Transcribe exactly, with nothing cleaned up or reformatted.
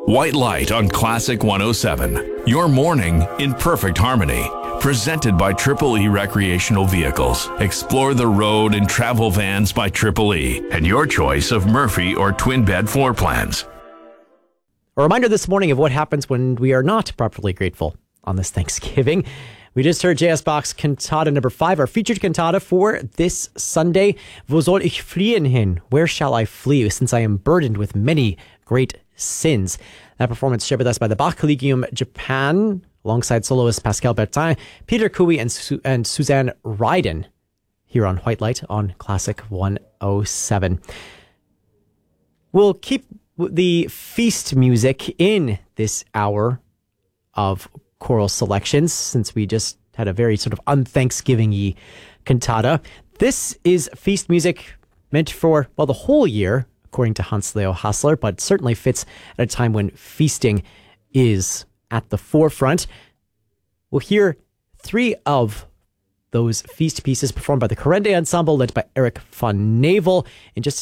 White Light on Classic one oh seven. Your morning in perfect harmony. Presented by Triple E Recreational Vehicles. Explore the road in travel vans by Triple E and your choice of Murphy or twin bed floor plans. A reminder this morning of what happens when we are not properly grateful on this Thanksgiving. We just heard J S Bach's cantata number five, our featured cantata for this Sunday. Wo soll ich fliehen hin? Where shall I flee? Since I am burdened with many great sins. That performance shared with us by the Bach Collegium Japan, alongside soloist Pascal Bertin, Peter Cooey, and, Su- and Suzanne Ryden, here on White Light on Classic one oh seven. We'll keep the feast music in this hour of choral selections, since we just had a very sort of un-Thanksgiving-y cantata. This is feast music meant for, well, the whole year, according to Hans-Leo Hassler, but certainly fits at a time when feasting is at the forefront. We'll hear three of those feast pieces performed by the Corrende Ensemble, led by Eric von Navel, in just